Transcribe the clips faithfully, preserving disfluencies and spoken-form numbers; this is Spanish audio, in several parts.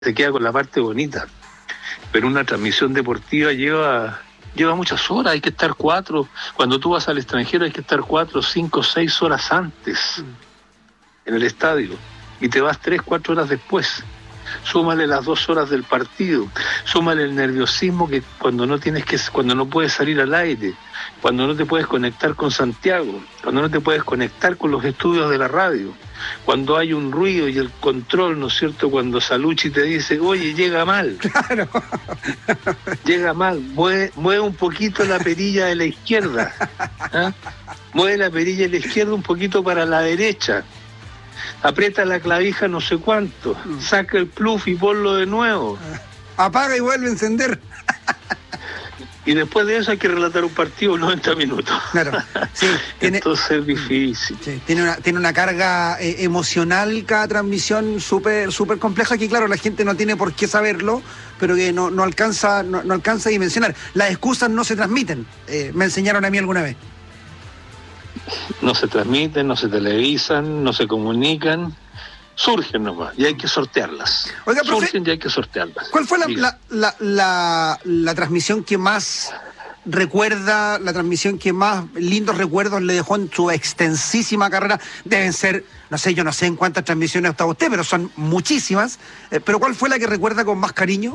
se queda con la parte bonita, pero una transmisión deportiva lleva lleva muchas horas, hay que estar cuatro, cuando tú vas al extranjero hay que estar cuatro, cinco, seis horas antes en el estadio, y te vas tres, cuatro horas después. Súmale las dos horas del partido, súmale el nerviosismo que cuando no tienes que, cuando no puedes salir al aire, cuando no te puedes conectar con Santiago, cuando no te puedes conectar con los estudios de la radio, cuando hay un ruido y el control, ¿no es cierto? Cuando Salucci te dice, oye, llega mal, claro, llega mal, mueve, mueve un poquito la perilla de la izquierda, ¿eh? Mueve la perilla de la izquierda un poquito para la derecha. Aprieta la clavija no sé cuánto, saca el pluf y ponlo de nuevo. Apaga y vuelve a encender. Y después de eso hay que relatar un partido noventa minutos. Claro, sí. Tiene, entonces es difícil. Sí, tiene, una, tiene una carga eh, emocional cada transmisión súper súper compleja que, claro, la gente no tiene por qué saberlo, pero que no, no, alcanza, no, no alcanza a dimensionar. Las excusas no se transmiten, eh, me enseñaron a mí alguna vez. No se transmiten, no se televisan, no se comunican, surgen nomás y hay que sortearlas. Oiga, profe, surgen y hay que sortearlas. ¿Cuál fue la, la, la, la, la transmisión que más recuerda, la transmisión que más lindos recuerdos le dejó en su extensísima carrera? Deben ser, no sé, yo no sé en cuántas transmisiones ha estado usted, pero son muchísimas. Eh, ¿Pero cuál fue la que recuerda con más cariño?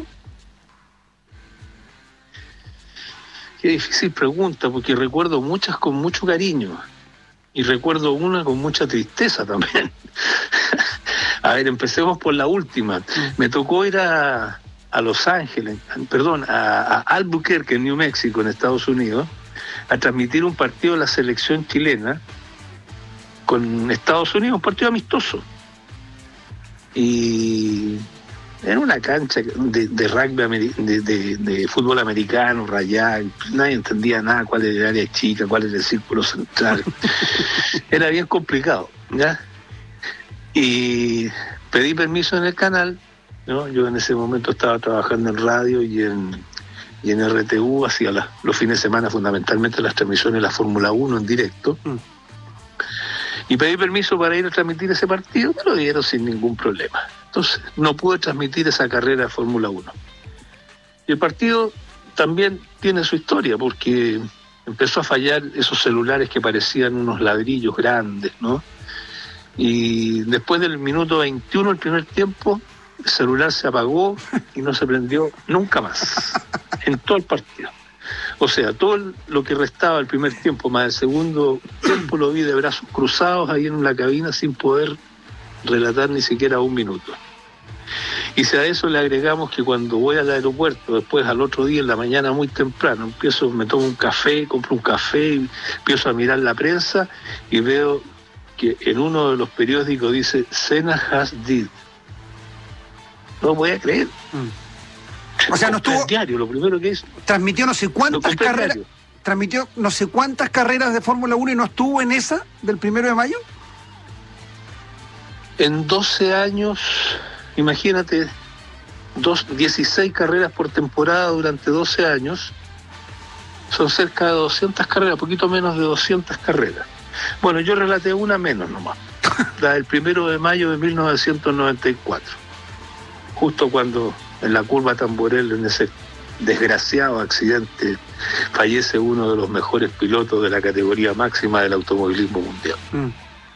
Qué difícil pregunta, porque recuerdo muchas con mucho cariño. Y recuerdo una con mucha tristeza también. A ver, empecemos por la última. Me tocó ir a, a Los Ángeles, perdón, a, a Albuquerque, en New Mexico, en Estados Unidos, a transmitir un partido de la selección chilena con Estados Unidos, un partido amistoso. Y era una cancha de, de rugby, de, de, de fútbol americano, rayada, nadie entendía nada, cuál era el área chica, cuál era el círculo central. Era bien complicado, ¿ya? Y pedí permiso en el canal, ¿no? Yo en ese momento estaba trabajando en radio y en, y en R T U, hacía la, los fines de semana fundamentalmente las transmisiones de la Fórmula uno en directo. Mm. Y pedí permiso para ir a transmitir ese partido, me lo dieron sin ningún problema. Entonces, no pude transmitir esa carrera de Fórmula uno. Y el partido también tiene su historia, porque empezó a fallar esos celulares que parecían unos ladrillos grandes, ¿no? Y después del minuto veintiuno, el primer tiempo, el celular se apagó y no se prendió nunca más, en todo el partido. O sea, todo lo que restaba el primer tiempo más el segundo tiempo lo vi de brazos cruzados ahí en la cabina sin poder relatar ni siquiera un minuto. Y si a eso le agregamos que cuando voy al aeropuerto, después al otro día en la mañana muy temprano, empiezo, me tomo un café, compro un café y empiezo a mirar la prensa y veo que en uno de los periódicos dice Senna has did. No voy a creer. Mm. O sea, no estuvo. El diario, lo primero que hizo. Transmitió no sé cuántas carreras. Transmitió no sé cuántas carreras de Fórmula uno y no estuvo en esa del primero de mayo. En doce años, imagínate, dos, dieciséis carreras por temporada durante doce años. Son cerca de doscientas carreras, poquito menos de doscientas carreras. Bueno, yo relaté una menos nomás. La del primero de mayo de mil novecientos noventa y cuatro. Justo cuando en la curva Tamborel, en ese desgraciado accidente, fallece uno de los mejores pilotos de la categoría máxima del automovilismo mundial. Mm.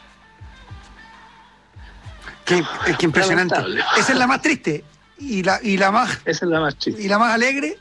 Qué, qué impresionante. Lamentable. Esa es la más triste. Y la, y la más. Esa es la más triste. ¿Y la más alegre?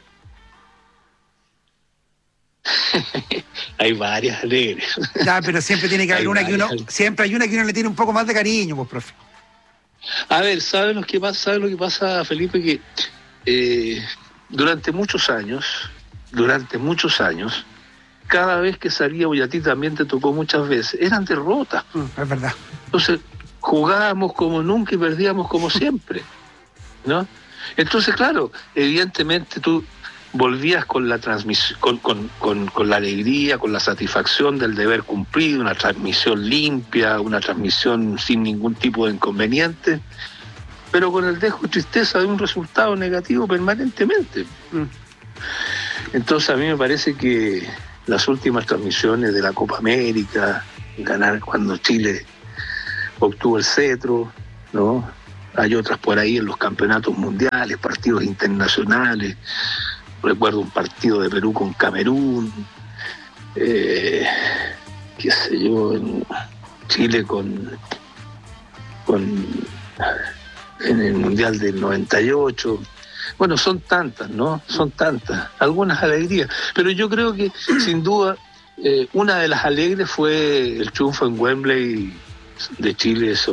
Hay varias alegres. Ya, pero siempre tiene que haber hay una que uno. Siempre hay una que uno le tiene un poco más de cariño, pues, profe. A ver, ¿sabes lo que pasa, ¿sabes lo que pasa, Felipe? Que eh, durante muchos años, durante muchos años, cada vez que salía, y a ti también te tocó muchas veces, eran derrotas. Mm, es verdad. Entonces, jugábamos como nunca y perdíamos como siempre, ¿no? Entonces, claro, evidentemente tú volvías con la transmisión, con, con, con, con la alegría, con la satisfacción del deber cumplido, una transmisión limpia, una transmisión sin ningún tipo de inconveniente, pero con el dejo y tristeza de un resultado negativo permanentemente. Mm. Entonces a mí me parece que las últimas transmisiones de la Copa América, ganar cuando Chile obtuvo el cetro, ¿no? hay otras por ahí en los campeonatos mundiales, partidos internacionales. Recuerdo un partido de Perú con Camerún, eh, qué sé yo, en Chile con, con en el Mundial del noventa y ocho. Bueno, son tantas, ¿no? Son tantas, algunas alegrías, pero yo creo que sin duda eh, una de las alegres fue el triunfo en Wembley de Chile